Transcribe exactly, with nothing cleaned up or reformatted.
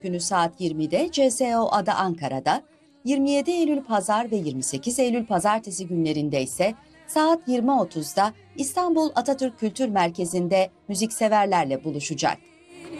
günü saat yirmide C S O Ada Ankara'da, yirmi yedi Eylül Pazar ve yirmi sekiz Eylül Pazartesi günlerinde ise saat yirmi otuzda İstanbul Atatürk Kültür Merkezi'nde müzikseverlerle buluşacak.